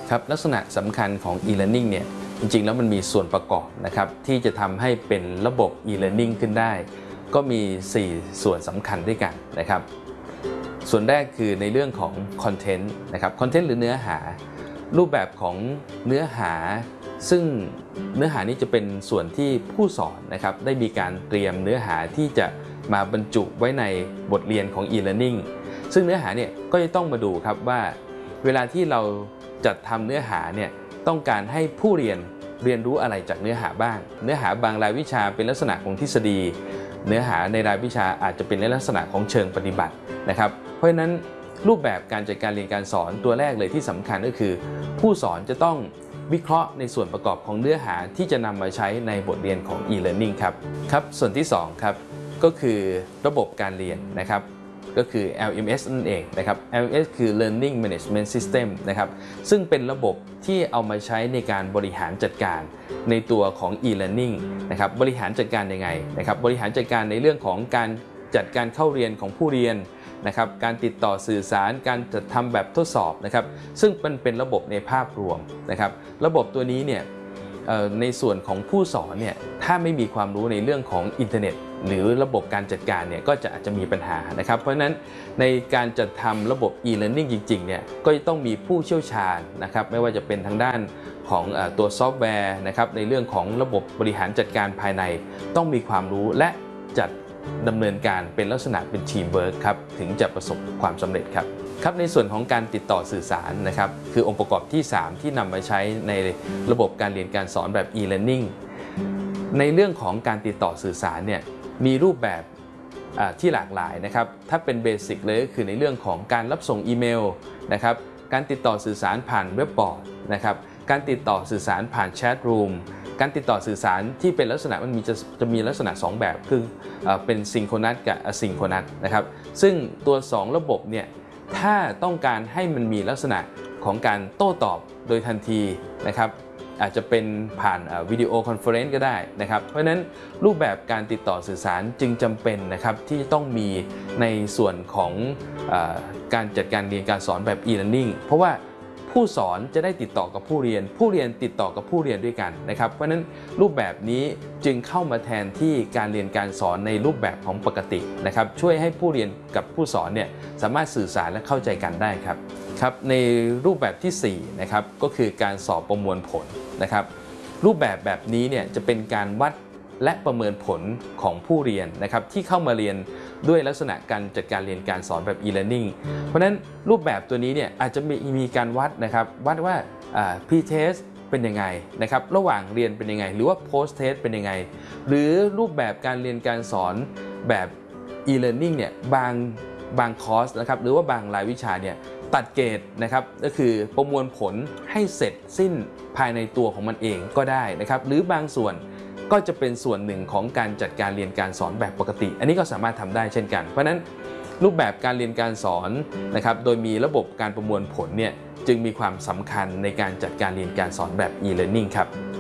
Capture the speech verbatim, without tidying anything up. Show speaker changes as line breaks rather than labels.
ครับลักษณะสำคัญของ e-learning เนี่ยจริงๆแล้วมันมีส่วนประกอบนะครับที่จะทำให้เป็นระบบ e-learning ขึ้นได้ก็มีสี่ส่วนสำคัญด้วยกันนะครับส่วนแรกคือในเรื่องของคอนเทนต์นะครับคอนเทนต์หรือเนื้อหารูปแบบของเนื้อหาซึ่งเนื้อหานี้จะเป็นส่วนที่ผู้สอนนะครับได้มีการเตรียมเนื้อหาที่จะมาบรรจุไว้ในบทเรียนของ e-learning ซึ่งเนื้อหาเนี่ยก็จะต้องมาดูครับว่าเวลาที่เราจัดทำเนื้อหาเนี่ยต้องการให้ผู้เรียนเรียนรู้อะไรจากเนื้อหาบ้างเนื้อหาบางรายวิชาเป็นลักษณะของทฤษฎีเนื้อหาในรายวิชาอาจจะเป็นในลักษณะของเชิงปฏิบัตินะครับเพราะฉะนั้นรูปแบบการจัดการเรียนการสอนตัวแรกเลยที่สำคัญก็คือผู้สอนจะต้องวิเคราะห์ในส่วนประกอบของเนื้อหาที่จะนำมาใช้ในบทเรียนของ e-learning ครับครับส่วนที่สองครับก็คือระบบการเรียนนะครับก็คือ แอล เอ็ม เอส นั่นเองนะครับ แอล เอ็ม เอส คือ Learning Management System นะครับซึ่งเป็นระบบที่เอามาใช้ในการบริหารจัดการในตัวของ e-learning นะครับบริหารจัดการยังไงนะครับบริหารจัดการในเรื่องของการจัดการเข้าเรียนของผู้เรียนนะครับการติดต่อสื่อสารการจัดทำแบบทดสอบนะครับซึ่งมันเป็นระบบในภาพรวมนะครับระบบตัวนี้เนี่ยในส่วนของผู้สอนเนี่ยถ้าไม่มีความรู้ในเรื่องของอินเทอร์เน็ตหรือระบบการจัดการเนี่ยก็จะอาจจะมีปัญหานะครับเพราะฉะนั้นในการจัดทำระบบ e-learning จริงๆเนี่ยก็จะต้องมีผู้เชี่ยวชาญนะครับไม่ว่าจะเป็นทางด้านของตัวซอฟต์แวร์นะครับในเรื่องของระบบบริหารจัดการภายในต้องมีความรู้และจัดดำเนินการเป็นลักษณะเป็นทีมเวิร์คครับถึงจะประสบความสำเร็จครับครับในส่วนของการติดต่อสื่อสารนะครับคือองค์ประกอบที่สามที่นำมาใช้ในระบบการเรียนการสอนแบบ e-learning ในเรื่องของการติดต่อสื่อสารเนี่ยมีรูปแบบที่หลากหลายนะครับถ้าเป็นเบสิกเลยก็คือในเรื่องของการรับส่งอีเมลนะครับการติดต่อสื่อสารผ่านเว็บบอร์ดนะครับการติดต่อสื่อสารผ่านแชทรูมการติดต่อสื่อสารที่เป็นลักษณะมันมีจะจะมีลักษณะสองแบบคือเป็นซิงโครนัสกับอะซิงโครนัสนะครับซึ่งตัวสองระบบเนี่ยถ้าต้องการให้มันมีลักษณะของการโต้ตอบโดยทันทีนะครับอาจจะเป็นผ่านวิดีโอคอนเฟอเรนซ์ก็ได้นะครับเพราะฉะนั้นรูปแบบการติดต่อสื่อสารจึงจำเป็นนะครับที่จะต้องมีในส่วนของการจัดการเรียนการสอนแบบ e-learning เพราะว่าผู้สอนจะได้ติดต่อกับผู้เรียนผู้เรียนติดต่อกับผู้เรียนด้วยกันนะครับเพราะฉะนั้นรูปแบบนี้จึงเข้ามาแทนที่การเรียนการสอนในรูปแบบของปกตินะครับช่วยให้ผู้เรียนกับผู้สอนเนี่ยสามารถสื่อสารและเข้าใจกันได้ครับครับในรูปแบบที่สี่นะครับก็คือการสอบประมวลผลนะครับรูปแบบแบบนี้เนี่ยจะเป็นการวัดและประเมินผลของผู้เรียนนะครับที่เข้ามาเรียนด้วยลักษณะการจัดการเรียนการสอนแบบ e-learning เพราะฉะนั้นรูปแบบตัวนี้เนี่ยอาจจะมีมีการวัดนะครับวัดว่า pre-test เป็นยังไงนะครับระหว่างเรียนเป็นยังไงหรือว่า post-test เป็นยังไงหรือรูปแบบการเรียนการสอนแบบ e-learning เนี่ยบางบางคอร์สนะครับหรือว่าบางรายวิชาเนี่ยตัดเกรดนะครับก็คือประมวลผลให้เสร็จสิ้นภายในตัวของมันเองก็ได้นะครับหรือบางส่วนก็จะเป็นส่วนหนึ่งของการจัดการเรียนการสอนแบบปกติอันนี้ก็สามารถทำได้เช่นกันเพราะฉะนั้นรูปแบบการเรียนการสอนนะครับโดยมีระบบการประมวลผลเนี่ยจึงมีความสำคัญในการจัดการเรียนการสอนแบบ e-learning ครับ